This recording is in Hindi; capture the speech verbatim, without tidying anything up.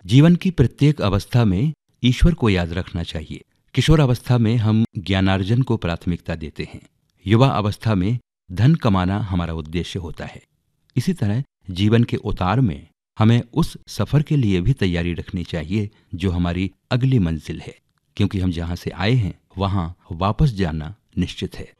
जीवन की प्रत्येक अवस्था में ईश्वर को याद रखना चाहिए। किशोर अवस्था में हम ज्ञानार्जन को प्राथमिकता देते हैं। युवा अवस्था में धन कमाना हमारा उद्देश्य होता है। इसी तरह जीवन के उतार में हमें उस सफर के लिए भी तैयारी रखनी चाहिए जो हमारी अगली मंजिल है, क्योंकि हम जहां से आए हैं वहां वापस जाना निश्चित है।